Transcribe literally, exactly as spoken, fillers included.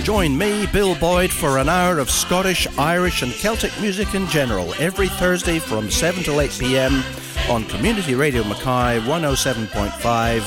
Join me, Bill Boyd, for an hour of Scottish, Irish and Celtic music in general every Thursday from seven till eight p m on Community Radio Mackay one oh seven point five